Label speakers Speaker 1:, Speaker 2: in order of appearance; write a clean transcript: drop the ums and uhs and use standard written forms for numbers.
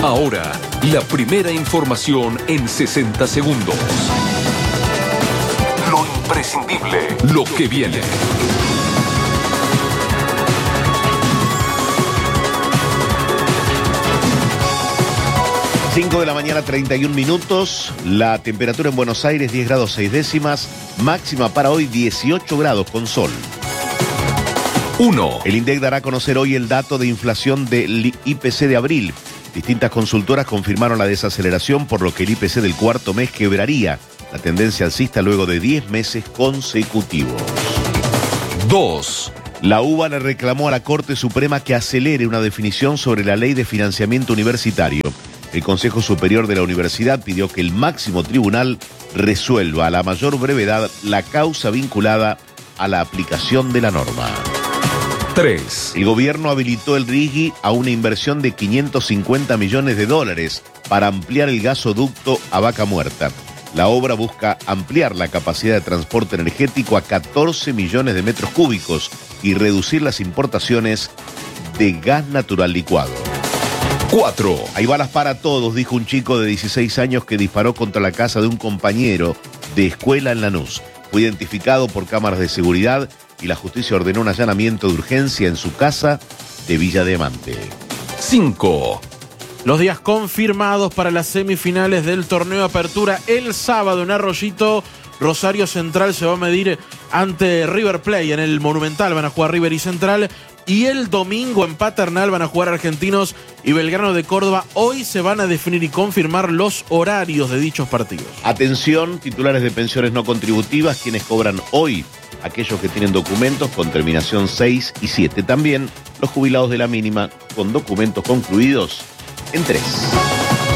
Speaker 1: Ahora, la primera información en 60 segundos. Lo imprescindible, lo que viene.
Speaker 2: Cinco de la mañana, 31 minutos. La temperatura en Buenos Aires, 10 grados 6 décimas. Máxima para hoy, 18 grados con sol.
Speaker 1: 1.
Speaker 2: El INDEC dará a conocer hoy el dato de inflación del IPC de abril. Distintas consultoras confirmaron la desaceleración, por lo que el IPC del cuarto mes quebraría la tendencia alcista luego de 10 meses consecutivos.
Speaker 1: 2.
Speaker 2: La UBA le reclamó a la Corte Suprema que acelere una definición sobre la ley de financiamiento universitario. El Consejo Superior de la Universidad pidió que el máximo tribunal resuelva a la mayor brevedad la causa vinculada a la aplicación de la norma.
Speaker 1: 3.
Speaker 2: El gobierno habilitó el RIGI a una inversión de $550 millones para ampliar el gasoducto a Vaca Muerta. La obra busca ampliar la capacidad de transporte energético a 14 millones de metros cúbicos y reducir las importaciones de gas natural licuado.
Speaker 1: 4.
Speaker 2: Hay balas para todos, dijo un chico de 16 años que disparó contra la casa de un compañero de escuela en Lanús. Fue identificado por cámaras de seguridad y la justicia ordenó un allanamiento de urgencia en su casa de Villa Diamante.
Speaker 1: 5.
Speaker 3: Los días confirmados para las semifinales del torneo Apertura. El sábado en Arroyito, Rosario Central se va a medir ante River Plate en el Monumental. Van a jugar River y Central. Y el domingo en Paternal van a jugar Argentinos y Belgrano de Córdoba. Hoy se van a definir y confirmar los horarios de dichos partidos.
Speaker 2: Atención, titulares de pensiones no contributivas, quienes cobran hoy, aquellos que tienen documentos con terminación 6 y 7. También los jubilados de la mínima con documentos concluidos en 3.